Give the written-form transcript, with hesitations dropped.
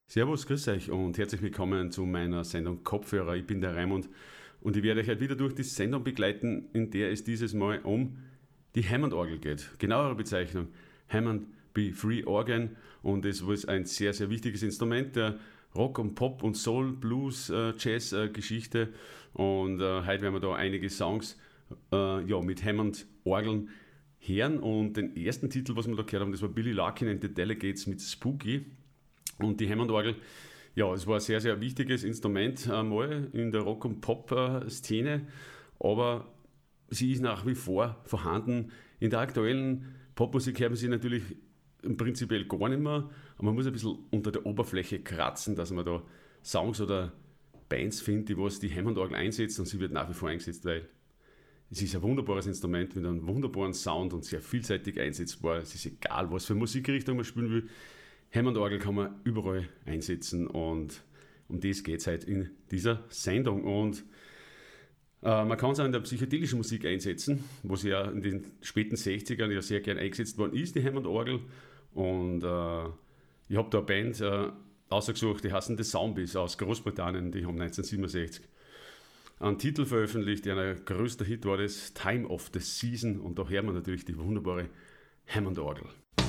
Servus, grüß euch und herzlich willkommen zu meiner Sendung Kopfhörer. Ich bin der Raimund und ich werde euch heute wieder durch die Sendung begleiten, in der es dieses Mal um die Hammond-Orgel geht. Genauere Bezeichnung Hammond B3 Organ, und es ist ein sehr, sehr wichtiges Instrument der Rock- und Pop- und Soul-, Blues-, Jazz-Geschichte, und heute werden wir da einige Songs mit Hammond-Orgeln hören, und den ersten Titel, was wir da gehört haben, das war Billy Larkin and the Delegates mit Spooky. Und die Hammond-Orgel, ja, es war ein sehr, sehr wichtiges Instrument einmal in der Rock- und Pop-Szene, aber sie ist nach wie vor vorhanden. In der aktuellen Popmusik hört man sie natürlich prinzipiell gar nicht mehr, aber man muss ein bisschen unter der Oberfläche kratzen, dass man da Songs oder Bands findet, die was die Hammond-Orgel einsetzen, und sie wird nach wie vor eingesetzt, weil es ist ein wunderbares Instrument mit einem wunderbaren Sound und sehr vielseitig einsetzbar. Es ist egal, was für Musikrichtung man spielen will. Hammond-Orgel kann man überall einsetzen, und um das geht es halt in dieser Sendung. Und man kann es auch in der psychedelischen Musik einsetzen, wo sie ja in den späten 60ern ja sehr gern eingesetzt worden ist, die Hammond-Orgel. Und ich habe da eine Band ausgesucht, die heißen The Zombies aus Großbritannien, die haben 1967 einen Titel veröffentlicht, der ein größter Hit war, das Time of the Season, und da hört man natürlich die wunderbare Hammond-Orgel.